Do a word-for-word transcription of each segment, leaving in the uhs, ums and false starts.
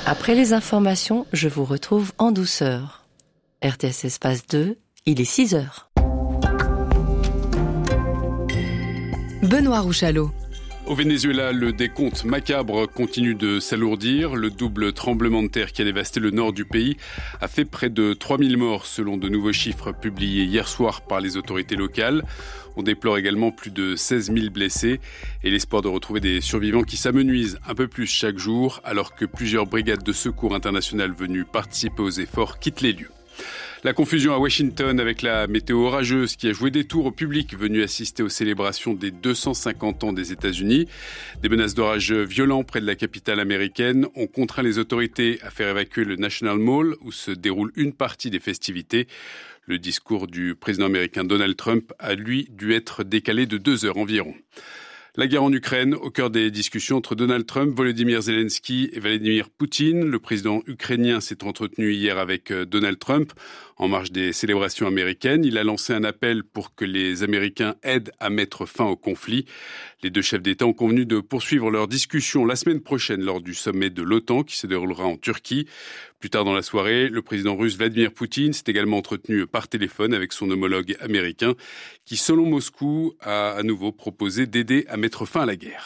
Après les informations, je vous retrouve en douceur. R T S Espace deux, il est six heures. Benoît Rouchalot. Au Venezuela, le décompte macabre continue de s'alourdir. Le double tremblement de terre qui a dévasté le nord du pays a fait près de trois mille morts selon de nouveaux chiffres publiés hier soir par les autorités locales. On déplore également plus de seize mille blessés et l'espoir de retrouver des survivants qui s'amenuisent un peu plus chaque jour alors que plusieurs brigades de secours internationales venues participer aux efforts quittent les lieux. La confusion à Washington avec la météo orageuse qui a joué des tours au public venu assister aux célébrations des deux cent cinquante ans des États-Unis. Des menaces d'orage violents près de la capitale américaine ont contraint les autorités à faire évacuer le National Mall où se déroule une partie des festivités. Le discours du président américain Donald Trump a lui dû être décalé de deux heures environ. La guerre en Ukraine, au cœur des discussions entre Donald Trump, Volodymyr Zelensky et Vladimir Poutine. Le président ukrainien s'est entretenu hier avec Donald Trump en marge des célébrations américaines. Il a lancé un appel pour que les Américains aident à mettre fin au conflit. Les deux chefs d'État ont convenu de poursuivre leurs discussions la semaine prochaine lors du sommet de l'OTAN qui se déroulera en Turquie. Plus tard dans la soirée, le président russe Vladimir Poutine s'est également entretenu par téléphone avec son homologue américain qui, selon Moscou, a à nouveau proposé d'aider à mettre fin à la guerre.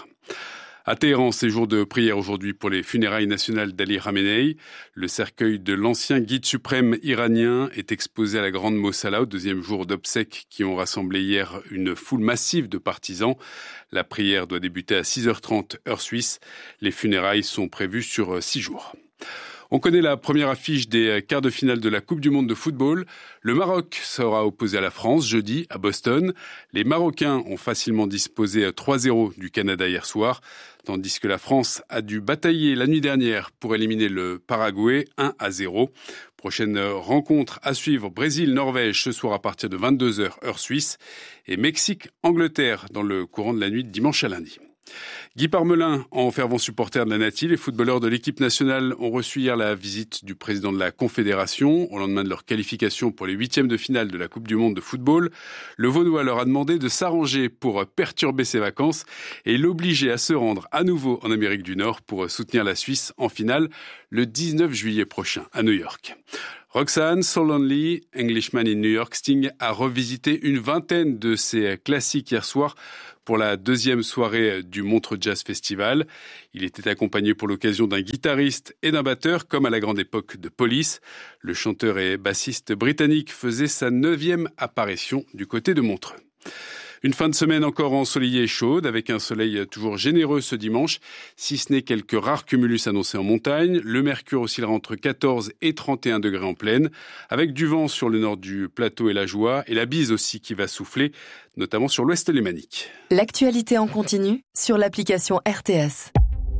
À Téhéran, c'est jour de prière aujourd'hui pour les funérailles nationales d'Ali Khamenei. Le cercueil de l'ancien guide suprême iranien est exposé à la grande Mosala au deuxième jour d'obsèques qui ont rassemblé hier une foule massive de partisans. La prière doit débuter à six heures trente heure suisse. Les funérailles sont prévues sur six jours. On connaît la première affiche des quarts de finale de la Coupe du monde de football. Le Maroc sera opposé à la France jeudi à Boston. Les Marocains ont facilement disposé trois zéro du Canada hier soir, tandis que la France a dû batailler la nuit dernière pour éliminer le Paraguay un à zéro. Prochaine rencontre à suivre, Brésil-Norvège ce soir à partir de vingt-deux heures heure suisse et Mexique-Angleterre dans le courant de la nuit de dimanche à lundi. Guy Parmelin, en fervent supporter de la Nati, les footballeurs de l'équipe nationale ont reçu hier la visite du président de la Confédération. Au lendemain de leur qualification pour les huitièmes de finale de la Coupe du monde de football, le Vaudois leur a demandé de s'arranger pour perturber ses vacances et l'obliger à se rendre à nouveau en Amérique du Nord pour soutenir la Suisse en finale le dix-neuf juillet prochain à New York. Roxanne, So Lonely, Englishman in New York, Sting a revisité une vingtaine de ses classiques hier soir pour la deuxième soirée du Montreux Jazz Festival. Il était accompagné pour l'occasion d'un guitariste et d'un batteur, comme à la grande époque de Police. Le chanteur et bassiste britannique faisait sa neuvième apparition du côté de Montreux. Une fin de semaine encore ensoleillée et chaude, avec un soleil toujours généreux ce dimanche, si ce n'est quelques rares cumulus annoncés en montagne. Le mercure oscillera entre quatorze et trente et un degrés en plaine, avec du vent sur le nord du plateau et la Joie, et la bise aussi qui va souffler, notamment sur l'ouest lémanique. L'actualité en continu sur l'application R T S.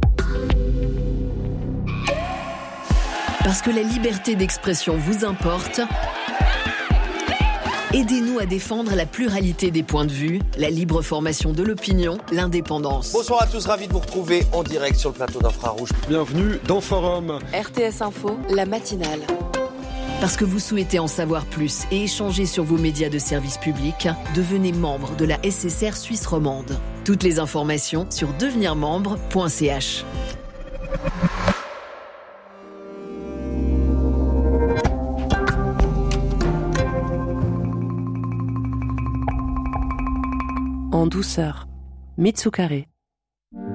Parce que la liberté d'expression vous importe, aidez-nous à défendre la pluralité des points de vue, la libre formation de l'opinion, l'indépendance. Bonsoir à tous, ravi de vous retrouver en direct sur le plateau d'Infrarouge. Bienvenue dans Forum. R T S Info, la matinale. Parce que vous souhaitez en savoir plus et échanger sur vos médias de service public, devenez membre de la S S R Suisse romande. Toutes les informations sur devenir membre point c h. En douceur, Mitsukare.